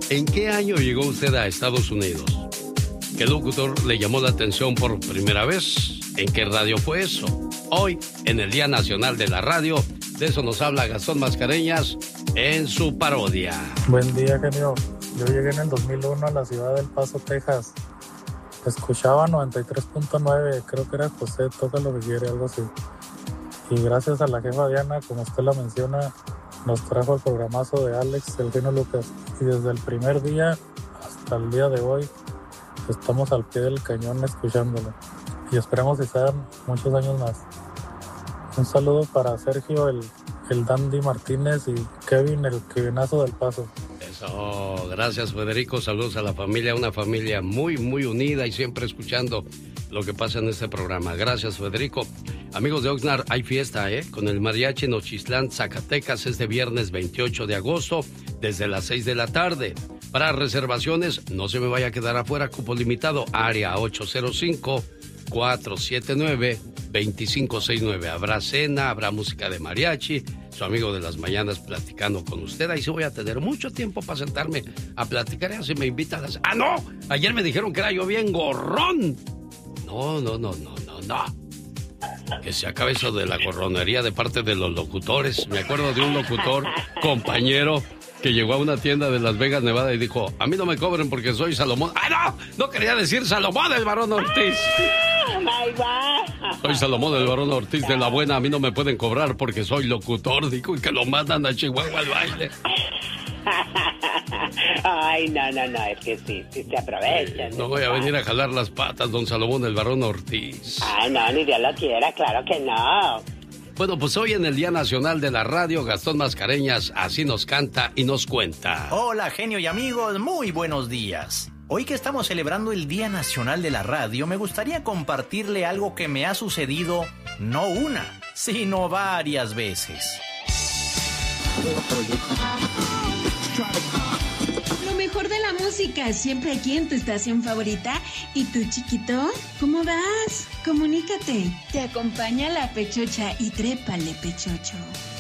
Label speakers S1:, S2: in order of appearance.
S1: ¿En qué año llegó usted a Estados Unidos? ¿Qué locutor le llamó la atención por primera vez? ¿En qué radio fue eso? Hoy, en el Día Nacional de la Radio, de eso nos habla Gastón Mascareñas en su parodia.
S2: Buen día, genio. Yo llegué en el 2001 a la ciudad del Paso, Texas. Escuchaba 93.9, creo que era José, toca lo que quiere, algo así. Y gracias a la jefa Diana, como usted la menciona, nos trajo el programazo de Alex, el genio Lucas. Y desde el primer día hasta el día de hoy, estamos al pie del cañón escuchándolo. Y esperamos que sean muchos años más. Un saludo para Sergio, el Dandy Martínez, y Kevin, el Kevinazo del Paso.
S1: Eso, gracias Federico, saludos a la familia, una familia muy, muy unida y siempre escuchando lo que pasa en este programa. Gracias Federico. Amigos de Oxnard, hay fiesta, con el Mariachi Nochistlán, Zacatecas, este viernes 28 de agosto, desde las 6 de la tarde. Para reservaciones, no se me vaya a quedar afuera, cupo limitado, área 805-479-2569. Habrá cena, habrá música de mariachi, su amigo de las mañanas platicando con usted. Ahí sí voy a tener mucho tiempo para sentarme a platicar y así me invitan a... ¡Ah, no! Ayer me dijeron que era yo bien gorrón. No. Que se acabe eso de la gorronería de parte de los locutores. Me acuerdo de un locutor, compañero, que llegó a una tienda de Las Vegas, Nevada, y dijo, a mí no me cobren porque soy Salomón. ¡Ah, no! No quería decir Salomón del Barón Ortiz. Soy Salomón del Barón Ortiz de la Buena, a mí no me pueden cobrar porque soy locutor, dijo, y que lo mandan a Chihuahua al baile.
S3: Ay, no, es que sí se aprovechan.
S1: No voy a venir a jalar las patas, don Salomón del Barón Ortiz.
S3: Ay, no, ni Dios lo quiera, claro que no.
S1: Bueno, pues hoy en el Día Nacional de la Radio, Gastón Mascareñas así nos canta y nos cuenta.
S4: Hola, genio y amigos, muy buenos días. Hoy que estamos celebrando el Día Nacional de la Radio, me gustaría compartirle algo que me ha sucedido no una, sino varias veces.
S5: Lo mejor de la música, siempre aquí en tu estación favorita. ¿Y tú, chiquito? ¿Cómo vas? Comunícate. Te acompaña la Pechocha y trépale, Pechocho.